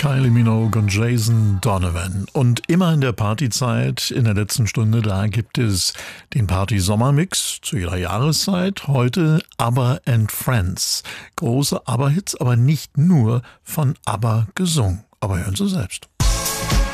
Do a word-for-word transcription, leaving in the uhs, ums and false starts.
Kylie Minogue und Jason Donovan. Und immer in der Partyzeit, in der letzten Stunde, da gibt es den Party-Sommermix zu jeder Jahreszeit. Heute ABBA and Friends. Große ABBA-Hits, aber nicht nur von ABBA gesungen. Aber hören Sie selbst.